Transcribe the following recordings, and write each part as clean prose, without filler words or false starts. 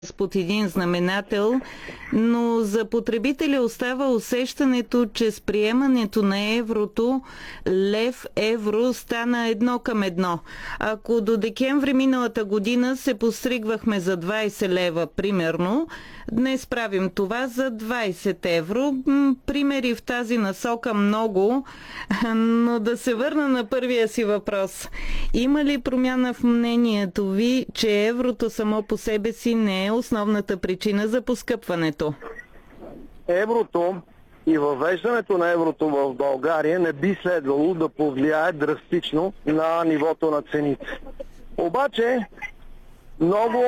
под един знаменател, но за потребителя остава усещането, че с приемането на еврото лев-евро стана 1:1. Ако до декември миналата година се постригвахме за 20 лева, примерно, днес правим това за 20 евро. Примери в тази насока много, но да се върна на първия си въпрос. Има ли промяна в мнението ви, че еврото само по себе си не е основната причина за поскъпването? Еврото и въвеждането на еврото в България не би следвало да повлияе драстично на нивото на цените. Обаче много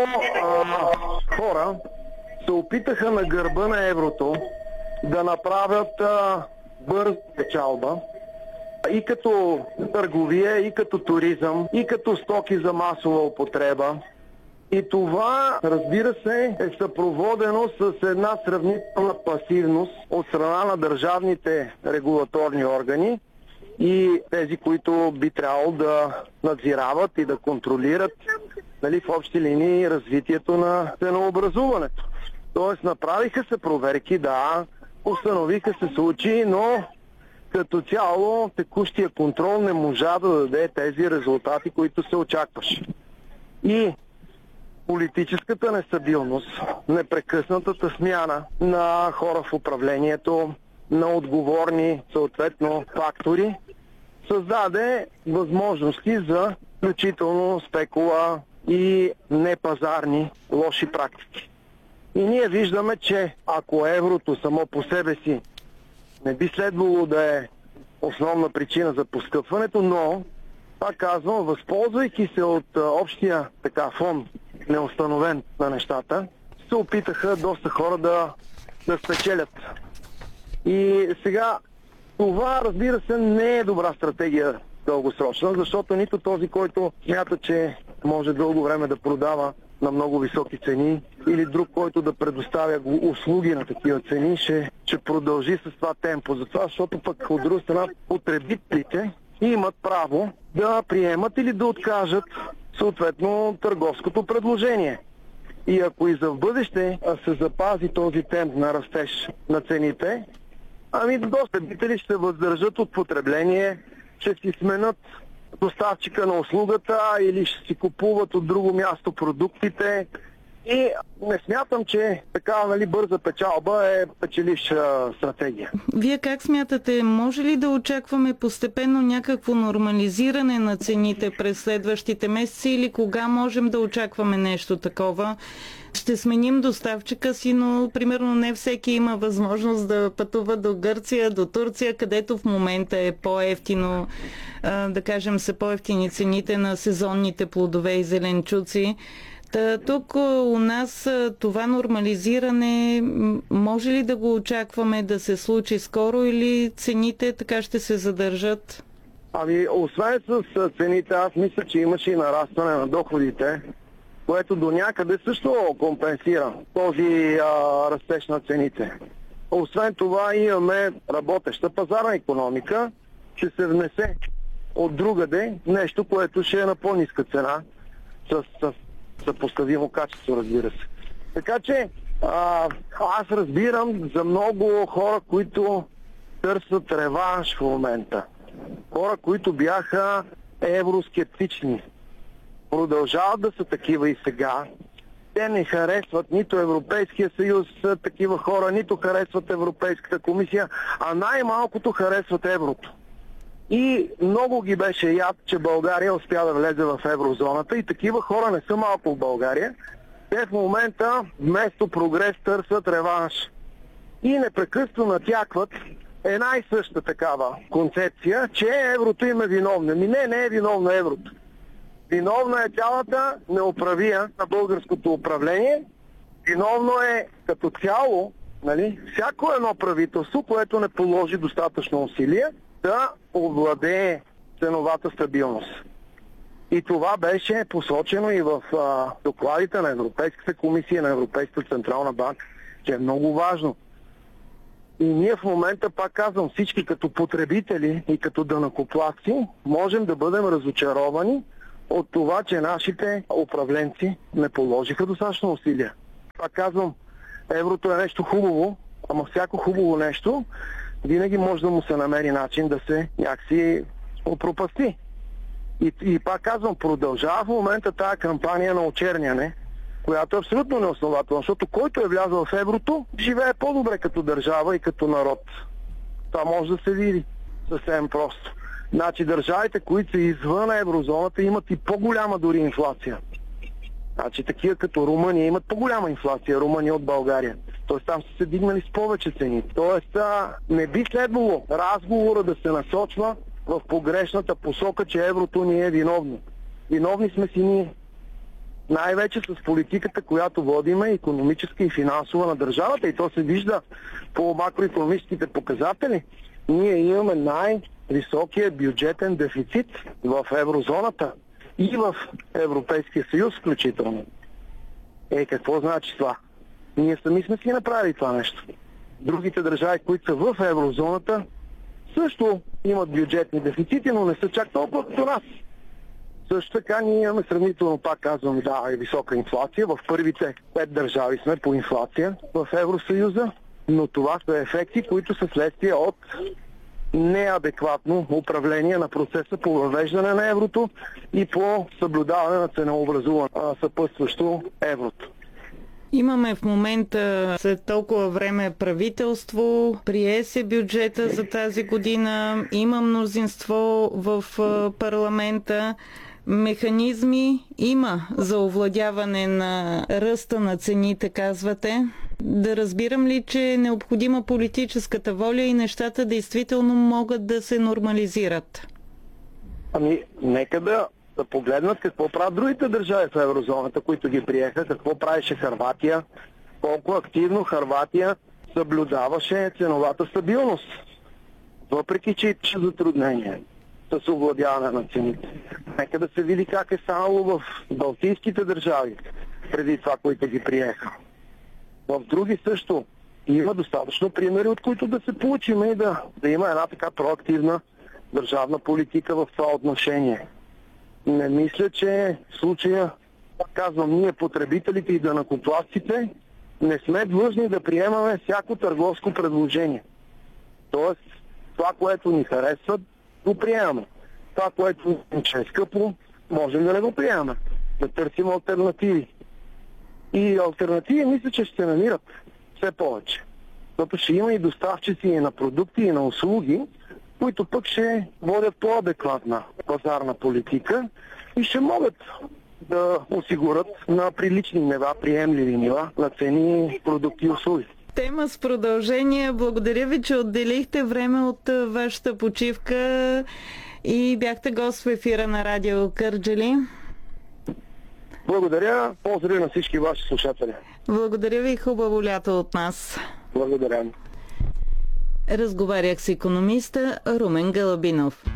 хора се опитаха на гърба на еврото да направят бърза печалба и като търговия, и като туризъм, и като стоки за масова употреба. И това, разбира се, е съпроводено с една сравнителна пасивност от страна на държавните регулаторни органи и тези, които би трябвало да надзирават и да контролират, в общи линии развитието на ценообразуването. Тоест направиха се проверки, да, установиха се случаи, но като цяло текущия контрол не можа да даде тези резултати, които се очакваше. И политическата нестабилност, непрекъснатата смяна на хора в управлението, на отговорни съответно фактори, създаде възможности за включително спекула и непазарни лоши практики. И ние виждаме, че ако еврото само по себе си не би следвало да е основна причина за поскъпването, но, пак казвам, възползвайки се от общия фон, неустановен на нещата, се опитаха доста хора да спечелят. И сега това, разбира се, не е добра стратегия дългосрочна, защото нито този, който смята, че може дълго време да продава на много високи цени, или друг, който да предоставя услуги на такива цени, ще продължи с това темпо. Затова, защото пък от друга страна потребителите имат право да приемат или да откажат съответно търговското предложение. И ако и за в бъдеще се запази този темп на растеж на цените, потребители ще се въздържат от потребление, ще си сменят доставчика на услугата или ще си купуват от друго място продуктите. И не смятам, че такава бърза печалба е печеливша стратегия. Вие как смятате, може ли да очакваме постепенно някакво нормализиране на цените през следващите месеци или кога можем да очакваме нещо такова? Ще сменим доставчика си, но примерно не всеки има възможност да пътува до Гърция, до Турция, където в момента е по-евтино, да кажем, са по-евтини цените на сезонните плодове и зеленчуци. Тук у нас това нормализиране може ли да го очакваме да се случи скоро или цените така ще се задържат? Освен с цените, аз мисля, че имаше и нарастване на доходите, което до някъде също компенсира този растеж на цените. Освен това имаме работеща пазарна икономика, ще се внесе от другаде нещо, което ще е на по-ниска цена с съпоставимо качество, разбира се. Така че аз разбирам за много хора, които търсят реванш в момента. Хора, които бяха евроскептични. Продължават да са такива и сега. Те не харесват нито Европейския съюз, такива хора, нито харесват Европейската комисия, а най-малкото харесват еврото. И много ги беше яд, че България успя да влезе в еврозоната и такива хора не са малко в България. Те в момента вместо прогрес търсят реванш. И непрекъснато натякват една и съща такава концепция, че еврото им е виновно. Не е виновно еврото. Виновна е цялата неуправия на българското управление. Виновно е като цяло, всяко едно правителство, което не положи достатъчно усилия да овладее ценовата стабилност. И това беше посочено и в докладите на Европейската комисия, на Европейската централна банка, че е много важно. И ние в момента, пак казвам, всички като потребители и като данъкоплатци можем да бъдем разочаровани от това, че нашите управленци не положиха достатъчно усилия. Пак казвам, еврото е нещо хубаво, ама всяко хубаво нещо винаги може да му се намери начин да се някакси опропасти. И пак казвам, продължава в момента тази кампания на очерняне, която е абсолютно неоснователна, защото който е влязъл в еврото, живее по-добре като държава и като народ. Това може да се види съвсем просто. Значи държавите, които са извън еврозоната, имат и по-голяма дори инфлация. Значи такива като Румъния имат по-голяма инфлация, Румъния от България. Тоест там са се дигнали с повече цени. Тоест не би следвало разговора да се насочва в погрешната посока, че еврото ни е виновно. Виновни сме си ние. Най-вече с политиката, която водиме, икономическа и финансова на държавата, и то се вижда по макроикономическите показатели. Ние имаме най-високия бюджетен дефицит в еврозоната и в Европейския съюз включително. Какво значи това? Ние сами сме си направили това нещо. Другите държави, които са в еврозоната, също имат бюджетни дефицити, но не са чак толкова като нас. Също така ние имаме сравнително, пак казвам, висока инфлация. В първите 5 държави сме по инфлация в Евросъюза, но това са ефекти, които са следствие от неадекватно управление на процеса по въвеждане на еврото и по съблюдаване на ценообразуване, съпътстващо еврото. Имаме в момента след толкова време правителство, прие се бюджета за тази година, има мнозинство в парламента, механизми има за овладяване на ръста на цените, казвате. Да разбирам ли, че е необходима политическата воля и нещата действително могат да се нормализират? Нека да погледнат какво правят другите държави в еврозоната, които ги приеха, какво правеше Хърватия, колко активно Хърватия съблюдаваше ценовата стабилност, въпреки че имаше затруднения с овладяване на цените. Нека да се види как е станало в балтийските държави преди това, които ги приеха. В други също има достатъчно примери, от които да се получим и да има една така проактивна държавна политика в това отношение. Не мисля, че в случая, казвам, ние потребителите и данъкоплатците не сме длъжни да приемаме всяко търговско предложение. Тоест, това, което ни харесва, го приемаме. Това, което е скъпо, можем да не го приемаме. Да търсим алтернативи. И алтернативи мисля, че ще се намират все повече. Защото ще има и доставчици и на продукти, и на услуги, които пък ще водят по-адекватна пазарна политика и ще могат да осигурят на прилични нива, приемливи нива на цени, продукти и услуги. Тема с продължение. Благодаря ви, че отделихте време от вашата почивка и бяхте гост в ефира на Радио Кърджали. Благодаря. Поздрави на всички ваши слушатели. Благодаря ви. Хубаво лято от нас. Благодаря. Разговарях с икономиста Румен Гълъбинов.